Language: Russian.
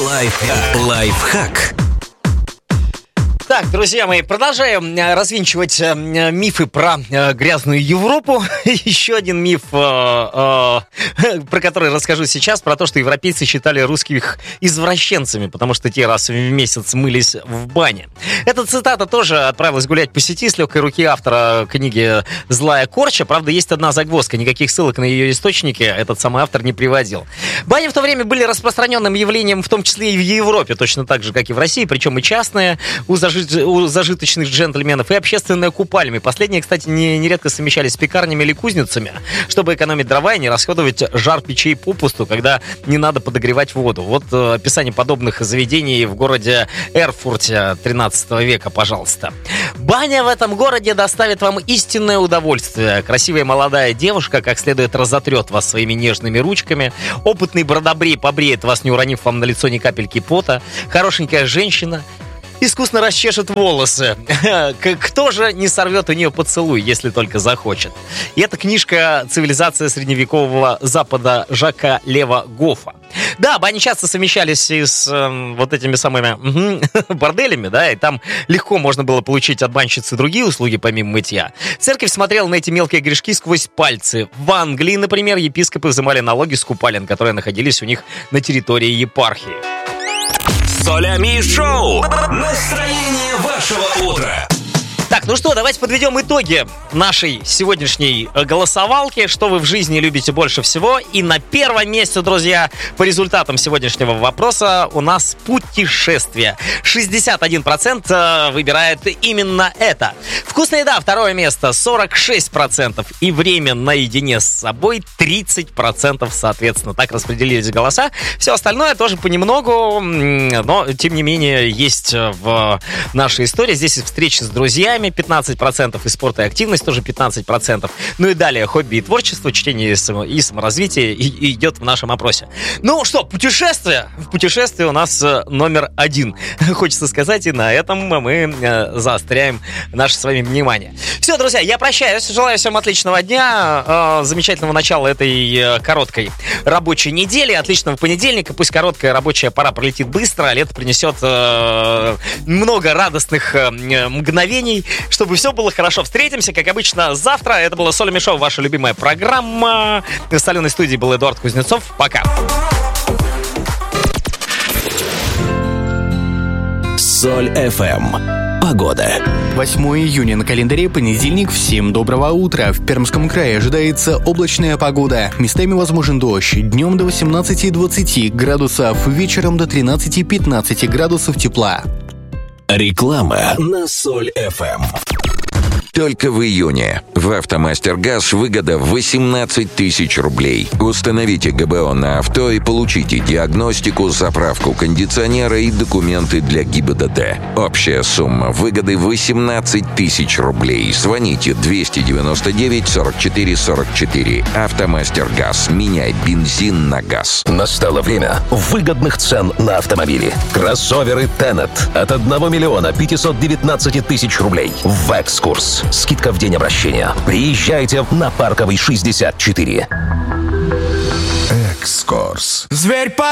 Лайфхак. Так, друзья мои, продолжаем развенчивать мифы про грязную Европу. Еще один миф, про который расскажу сейчас, про то, что европейцы считали русских извращенцами, потому что те раз в месяц мылись в бане. Эта цитата тоже отправилась гулять по сети с легкой руки автора книги «Злая корча». Правда, есть одна загвоздка, никаких ссылок на ее источники этот самый автор не приводил. Бани в то время были распространенным явлением, в том числе и в Европе, точно так же, как и в России, причем и частные, у зажиточных джентльменов, и общественные купальни. Последние, кстати, нередко совмещались с пекарнями или кузницами, чтобы экономить дрова и не расходовать жар печей попусту, когда не надо подогревать воду. Вот описание подобных заведений в городе Эрфурте 13 века, пожалуйста. Баня в этом городе доставит вам истинное удовольствие. Красивая молодая девушка как следует разотрет вас своими нежными ручками. Опытный бродобрей побреет вас, не уронив вам на лицо ни капельки пота. Хорошенькая женщина искусно расчешет волосы. Кто же не сорвет у нее поцелуй, если только захочет? И это книжка «Цивилизация средневекового Запада» Жака Лева Гофа. Да, бани часто совмещались и с вот этими самыми борделями, да, и там легко можно было получить от банщицы другие услуги, помимо мытья. Церковь смотрела на эти мелкие грешки сквозь пальцы. В Англии, например, епископы взимали налоги с купалин, которые находились у них на территории епархии. Солями шоу. Настроение вашего утра. Так, ну что, давайте подведем итоги нашей сегодняшней голосовалки. Что вы в жизни любите больше всего? И на первом месте, друзья, по результатам сегодняшнего вопроса у нас путешествия. 61% выбирает именно это. Вкусная еда, второе место, 46%. И время наедине с собой 30%, соответственно. Так распределились голоса. Все остальное тоже понемногу, но, тем не менее, есть в нашей истории. Здесь и встречи с друзьями, 15%, и спорт и активность тоже 15%. Ну и далее хобби и творчество, чтение и саморазвитие идет в нашем опросе. Ну что, путешествие? Путешествие у нас номер 1, хочется сказать, и на этом мы заостряем наше с вами внимание. Все, друзья, я прощаюсь, желаю всем отличного дня, замечательного начала этой короткой рабочей недели, отличного понедельника. Пусть короткая рабочая пора пролетит быстро, а лето принесет много радостных мгновений, чтобы все было хорошо. Встретимся, как обычно, завтра. Это было Солями Шоу, ваша любимая программа. В соленой студии был Эдуард Кузнецов. Пока. Соль FM. Погода. 8 июня на календаре, понедельник. Всем доброго утра. В Пермском крае ожидается облачная погода. Местами возможен дождь. Днем до 18-20 градусов, вечером до 13-15 градусов тепла. Реклама на Соль FM. Только в июне в «АвтоМастер-Газ» выгода 18 тысяч рублей. Установите ГБО на авто и получите диагностику, заправку кондиционера и документы для ГИБДД. Общая сумма выгоды 18 тысяч рублей. Звоните 299 44 44. «АвтоМастер-Газ». Меняй бензин на газ. Настало время выгодных цен на автомобили. Кроссоверы Tenet от 1 миллиона 519 тысяч рублей. В «Экскурс». Скидка в день обращения. Приезжайте на Парковой 64. Экскурс. Зверь